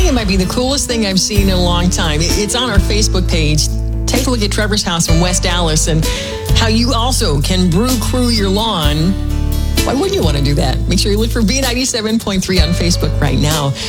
think it might be the coolest thing I've seen in a long time. It's on our Facebook page. Take a look at Trevor's house in West Dallas and how you also can brew crew your lawn. Why wouldn't you want to do that? Make sure you look for B97.3 on Facebook right now.